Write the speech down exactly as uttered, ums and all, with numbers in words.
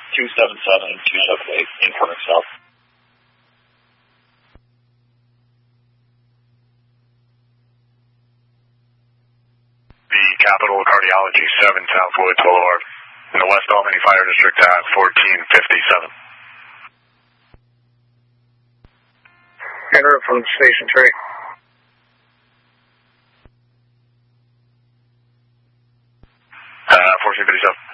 two seven seven, two seven eight, incoming south. The Capital Cardiology, seven South Woods Boulevard, in the West Albany Fire District at fourteen fifty-seven. Enter from Station three. Uh, fourteen fifty-seven.